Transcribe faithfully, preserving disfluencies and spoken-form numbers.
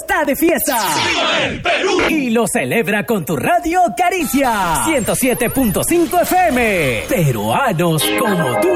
está de fiesta. ¡Viva el Perú! Y lo celebra con tu radio Caricia ciento siete punto cinco F M. Peruanos como tú.